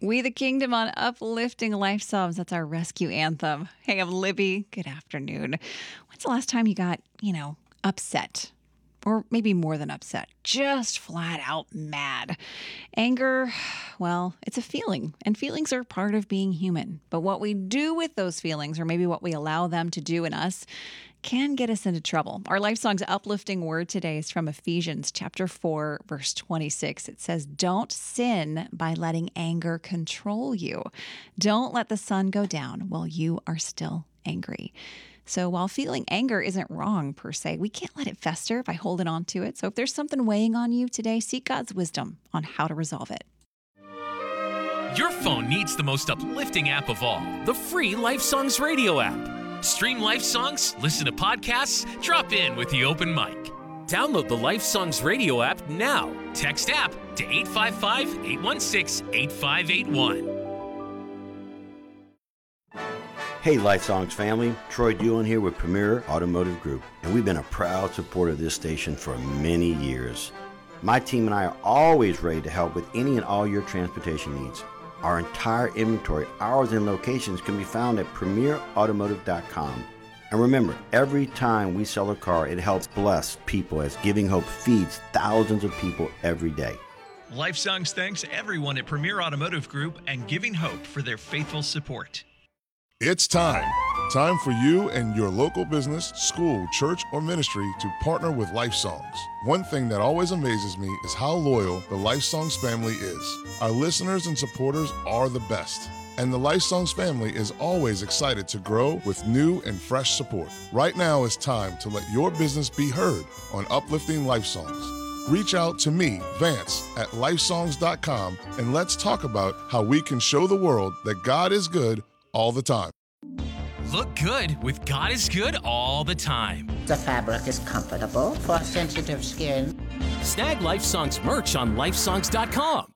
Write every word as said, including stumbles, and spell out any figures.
We the Kingdom on Uplifting Life Psalms. That's our rescue anthem. Hey, I'm Libby. Good afternoon. When's the last time you got, you know, upset? Or maybe more than upset, just flat out mad. Anger, well, it's a feeling, and feelings are part of being human. But what we do with those feelings, or maybe what we allow them to do in us, can get us into trouble. Our Life Song's uplifting word today is from Ephesians chapter four, verse twenty-six. It says, "Don't sin by letting anger control you. Don't let the sun go down while you are still angry." So while feeling anger isn't wrong per se, we can't let it fester by holding on to it. So if there's something weighing on you today, seek God's wisdom on how to resolve it. Your phone needs the most uplifting app of all, the free Life Songs radio app. Stream Life Songs, listen to podcasts, drop in with the open mic. Download the Life Songs radio app now. Text app to eight five five, eight one six, eight five eight one. Hey Life Songs family, Troy Doolan here with Premier Automotive Group, and we've been a proud supporter of this station for many years. My team and I are always ready to help with any and all your transportation needs. Our entire inventory, hours, and locations can be found at premier automotive dot com. And remember, every time we sell a car, it helps bless people as Giving Hope feeds thousands of people every day. Life Songs thanks everyone at Premier Automotive Group and Giving Hope for their faithful support. It's time. Time for you and your local business, school, church, or ministry to partner with Life Songs. One thing that always amazes me is how loyal the Life Songs family is. Our listeners and supporters are the best. And the Life Songs family is always excited to grow with new and fresh support. Right now is time to let your business be heard on Uplifting Life Songs. Reach out to me, Vance, at life songs dot com, and let's talk about how we can show the world that God is good all the time. Look good with God is Good all the time. The fabric is comfortable for sensitive skin. Snag Life Songs merch on life songs dot com.